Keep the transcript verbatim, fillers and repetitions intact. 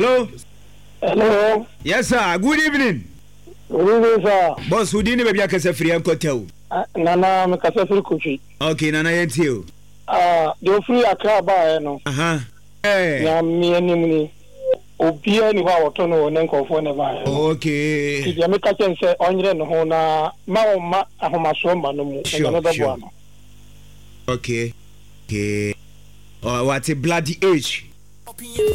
Hello. Hello. Yes sir. Good evening. Good evening sir. Boss, who didn't be akasa free and hotel? Nana me kasa free Kofi. Okay, Nana yentio. Ah, the free Accra ba no. Aha. Eh. Ya me anim ni. Obia ni ho awoto no ne nkofo ne ba. Okay. Ti me ka chen se onyre no ho na ma o ma ahomaso ma no mu. Sure, sure. Okay. Okay. Oh, what a bloody age.